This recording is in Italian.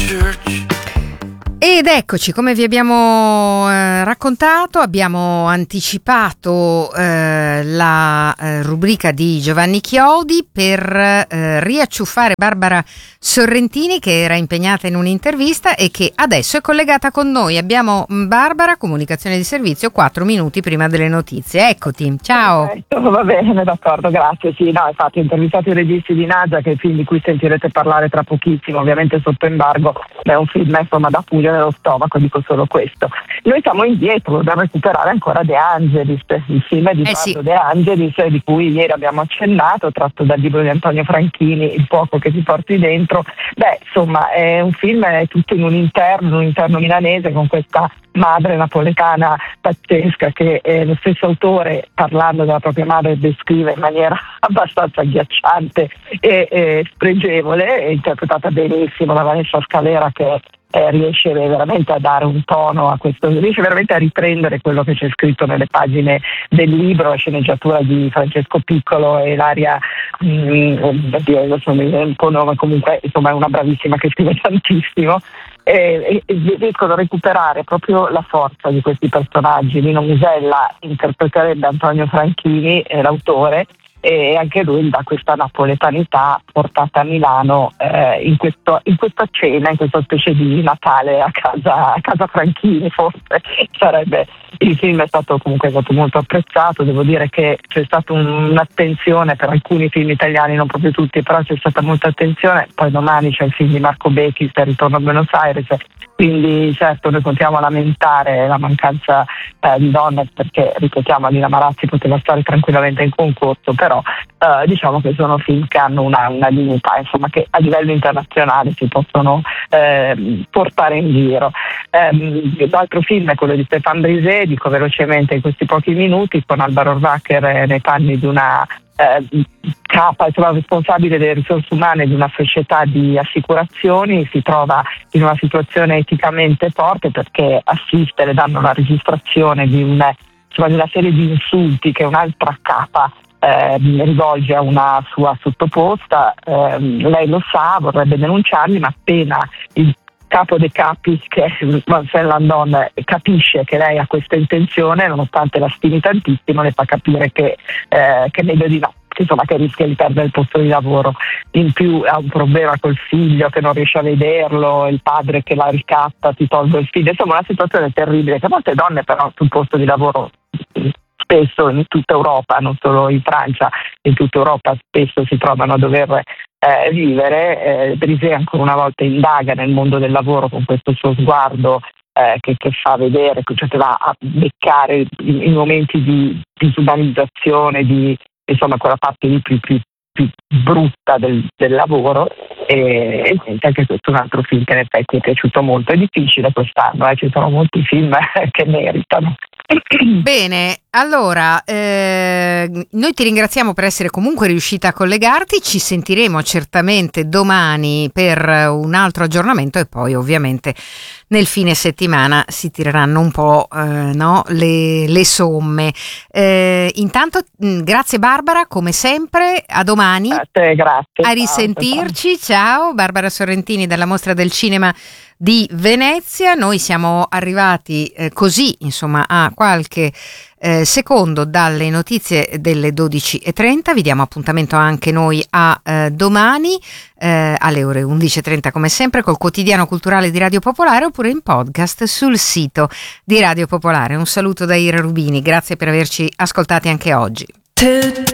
Ed eccoci, come vi abbiamo raccontato, abbiamo anticipato la rubrica di Giovanni Chiodi per riacciuffare Barbara Sorrentini, che era impegnata in un'intervista e che adesso è collegata con noi. Abbiamo Barbara, comunicazione di servizio, 4 minuti prima delle notizie. Eccoti, ciao. Va bene, d'accordo, grazie. Sì, no, infatti ho intervistato i registi di Nadia, che è il film di cui sentirete parlare tra pochissimo, ovviamente sotto embargo. È un film insomma da pugno nello stomaco, dico solo questo. Noi siamo indietro, dobbiamo recuperare ancora De Angelis, il film di Pardo De Angelis, di cui ieri abbiamo accennato, tratto dal libro di Antonio Franchini, Il fuoco che ti porti dentro. Beh, insomma, è un film tutto in un interno milanese, con questa madre napoletana pazzesca che lo stesso autore, parlando della propria madre, descrive in maniera abbastanza agghiacciante e spregevole, interpretata benissimo da Vanessa Scalera, che riesce veramente a dare un tono a questo, riesce veramente a riprendere quello che c'è scritto nelle pagine del libro, la sceneggiatura di Francesco Piccolo e l'aria comunque insomma è una bravissima che scrive tantissimo. E riescono a recuperare proprio la forza di questi personaggi. Nino Musella interpreterebbe Antonio Franchini, l'autore, e anche lui da questa napoletanità portata a Milano in questa cena, in questa specie di Natale a casa Franchini, forse sarebbe. Il film è stato molto apprezzato, devo dire che c'è stata un'attenzione per alcuni film italiani, non proprio tutti, però c'è stata molta attenzione. Poi domani c'è il film di Marco Becchi, Il ritorno a Buenos Aires, quindi certo noi continuiamo a lamentare la mancanza di donne, perché ripetiamo, Alina Marazzi poteva stare tranquillamente in concorso, però diciamo che sono film che hanno una dignità, insomma, che a livello internazionale si possono portare in giro. L'altro film è quello di Stéphane Brisé, dico velocemente in questi pochi minuti, con Alba Rohrwacher nei panni di una capa, responsabile delle risorse umane di una società di assicurazioni. Si trova in una situazione eticamente forte, perché assiste, le danno la registrazione di una serie di insulti che un'altra capa rivolge a una sua sottoposta. Lei lo sa, vorrebbe denunciarli, ma appena il capo dei capi, che è Vincent Landon, capisce che lei ha questa intenzione, nonostante la stimi tantissimo, le fa capire che è meglio di no, insomma, che rischia di perdere il posto di lavoro. In più ha un problema col figlio che non riesce a vederlo, il padre che la ricatta, ti tolgo il figlio, insomma una situazione terribile che molte donne però sul posto di lavoro, spesso in tutta Europa, non solo in Francia, in tutta Europa spesso si trovano a dover vivere. Brisé ancora una volta indaga nel mondo del lavoro con questo suo sguardo che fa vedere, cioè che va a beccare i momenti di disumanizzazione, di insomma quella parte lì più brutta del lavoro. E anche questo è un altro film che in effetti è piaciuto molto. È difficile quest'anno, ci sono molti film che meritano. Bene, allora noi ti ringraziamo per essere comunque riuscita a collegarti. Ci sentiremo certamente domani per un altro aggiornamento e poi ovviamente nel fine settimana si tireranno un po' le somme. Intanto grazie Barbara, come sempre, a domani. Grazie. A risentirci, ciao. Barbara Sorrentini dalla Mostra del Cinema di Venezia. Noi siamo arrivati così, insomma, a qualche secondo dalle notizie delle 12:30. Vi diamo appuntamento anche noi a domani alle ore 11:30 come sempre col quotidiano culturale di Radio Popolare, oppure in podcast sul sito di Radio Popolare. Un saluto da Ira Rubini, grazie per averci ascoltati anche oggi.